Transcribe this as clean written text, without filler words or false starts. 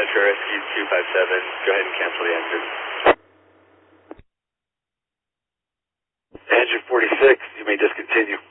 Metro Rescue 257, go ahead and cancel the engine. Engine 46, you may discontinue.